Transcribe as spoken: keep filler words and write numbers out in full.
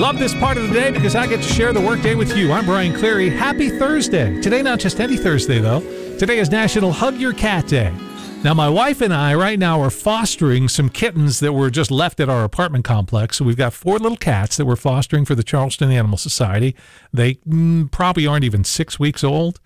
Love this part of the day because I get to share the workday with you. I'm Brian Cleary. Happy Thursday. Today, not just any Thursday, though. Today is National Hug Your Cat Day. Now, my wife and I right now are fostering some kittens that were just left at our apartment complex. So we've got four little cats that we're fostering for the Charleston Animal Society. They mm, probably aren't even six weeks old.